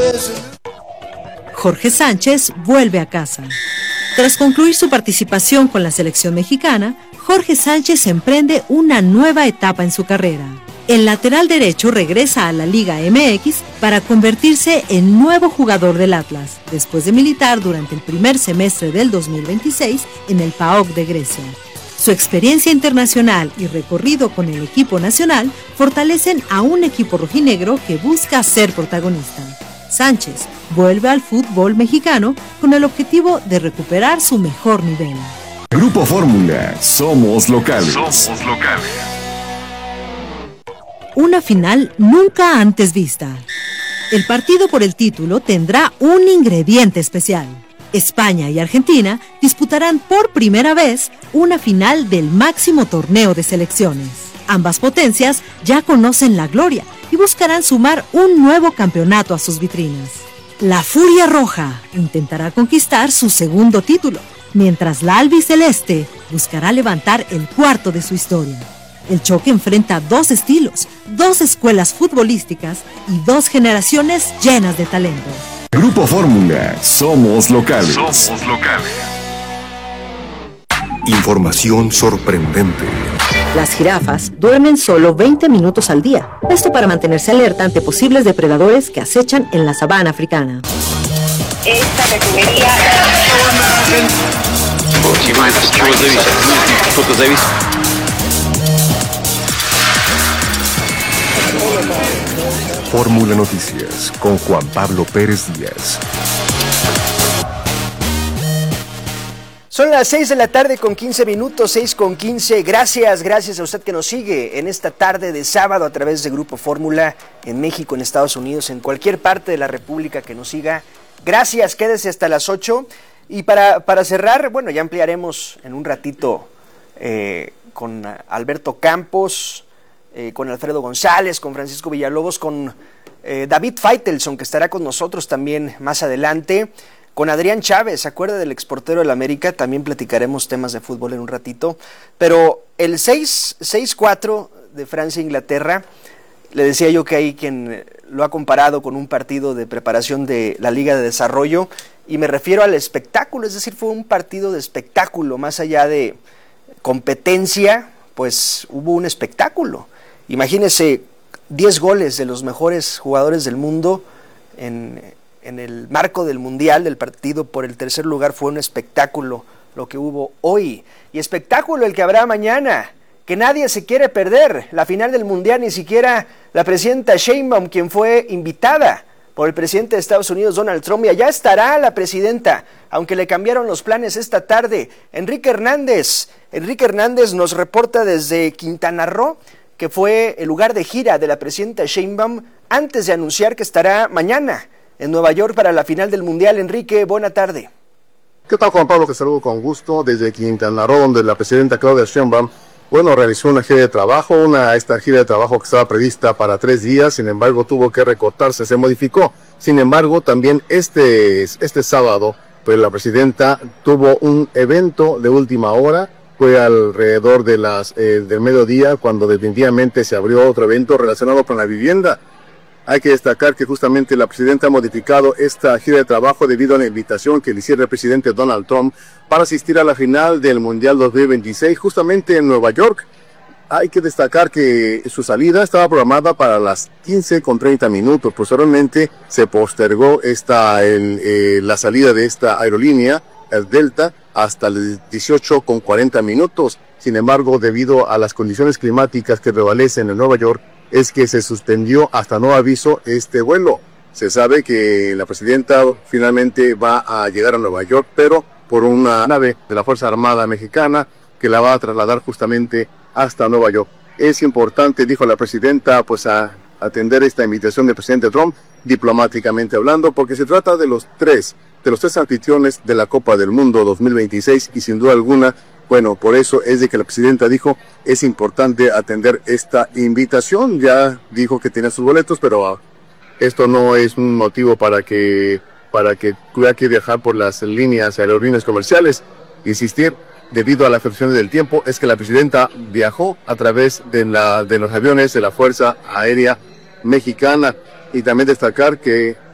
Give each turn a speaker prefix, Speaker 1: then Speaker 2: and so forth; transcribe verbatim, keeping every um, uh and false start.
Speaker 1: Jorge Sánchez vuelve a casa. Tras concluir su participación con la selección mexicana, Jorge Sánchez emprende una nueva etapa en su carrera. El lateral derecho regresa a la Liga M X para convertirse en nuevo jugador del Atlas, después de militar durante el primer semestre del dos mil veintiséis en el P A O K de Grecia. Su experiencia internacional y recorrido con el equipo nacional fortalecen a un equipo rojinegro que busca ser protagonista. Sánchez vuelve al fútbol mexicano con el objetivo de recuperar su mejor nivel.
Speaker 2: Grupo Fórmula, somos locales.
Speaker 3: Somos locales.
Speaker 1: Una final nunca antes vista. El partido por el título tendrá un ingrediente especial. España y Argentina disputarán por primera vez una final del máximo torneo de selecciones. Ambas potencias ya conocen la gloria y buscarán sumar un nuevo campeonato a sus vitrinas. La Furia Roja intentará conquistar su segundo título, mientras la albiceleste buscará levantar el cuarto de su historia. El choque enfrenta dos estilos, dos escuelas futbolísticas y dos generaciones llenas de talento.
Speaker 2: Grupo Fórmula, somos locales.
Speaker 3: Somos locales.
Speaker 2: Información sorprendente.
Speaker 1: Las jirafas duermen solo veinte minutos al día. Esto para mantenerse alerta ante posibles depredadores que acechan en la sabana africana.
Speaker 4: Esta refinería...
Speaker 2: Fórmula Noticias con Juan Pablo Pérez Díaz.
Speaker 5: Son las seis de la tarde con quince minutos, seis con quince. Gracias, gracias a usted que nos sigue en esta tarde de sábado a través de Grupo Fórmula en México, en Estados Unidos, en cualquier parte de la República que nos siga. Gracias, quédese hasta las ocho. Y para, para cerrar, bueno, ya ampliaremos en un ratito eh, con Alberto Campos, eh, con Alfredo González, con Francisco Villalobos, con eh, David Faitelson, que estará con nosotros también más adelante. Con Adrián Chávez, ¿se acuerda del exportero del América? También platicaremos temas de fútbol en un ratito. Pero el seis cuatro de Francia-Inglaterra, le decía yo que hay quien lo ha comparado con un partido de preparación de la Liga de Desarrollo, y me refiero al espectáculo, es decir, fue un partido de espectáculo, más allá de competencia, pues hubo un espectáculo. Imagínese diez goles de los mejores jugadores del mundo en... en el marco del Mundial, del partido por el tercer lugar. Fue un espectáculo lo que hubo hoy, y espectáculo el que habrá mañana, que nadie se quiere perder, la final del Mundial. Ni siquiera la presidenta Sheinbaum, quien fue invitada por el presidente de Estados Unidos, Donald Trump, y allá estará la presidenta, aunque le cambiaron los planes esta tarde. Enrique Hernández, Enrique Hernández nos reporta desde Quintana Roo, que fue el lugar de gira de la presidenta Sheinbaum, antes de anunciar que estará mañana en Nueva York para la final del Mundial. Enrique, buena tarde.
Speaker 6: ¿Qué tal, Juan Pablo? Te saludo con gusto desde Quintana Roo, donde la presidenta Claudia Sheinbaum, bueno, realizó una gira de trabajo, una esta gira de trabajo que estaba prevista para tres días, sin embargo tuvo que recortarse, se modificó. Sin embargo, también este, este sábado, pues la presidenta tuvo un evento de última hora, fue alrededor de las eh, del mediodía, cuando definitivamente se abrió otro evento relacionado con la vivienda. Hay que destacar que justamente la presidenta ha modificado esta gira de trabajo debido a la invitación que le hiciera el presidente Donald Trump para asistir a la final del Mundial dos mil veintiséis, justamente en Nueva York. Hay que destacar que su salida estaba programada para las quince con treinta minutos. Posteriormente se postergó esta, el, eh, la salida de esta aerolínea, el Delta, hasta las dieciocho con cuarenta minutos. Sin embargo, debido a las condiciones climáticas que prevalecen en Nueva York, es que se suspendió hasta nuevo aviso este vuelo. Se sabe que la presidenta finalmente va a llegar a Nueva York, pero por una nave de la Fuerza Armada Mexicana que la va a trasladar justamente hasta Nueva York. Es importante, dijo la presidenta, pues a atender esta invitación del presidente Trump, diplomáticamente hablando, porque se trata de los tres, de los tres anfitriones de la Copa del Mundo dos mil veintiséis, y sin duda alguna, bueno, por eso es de que la presidenta dijo, es importante atender esta invitación. Ya dijo que tenía sus boletos, pero uh, esto no es un motivo para que, para que tuviera que viajar por las líneas aerolíneas comerciales. Insistir, debido a las afecciones del tiempo, es que la presidenta viajó a través de, la, de los aviones de la Fuerza Aérea Mexicana. Y también destacar que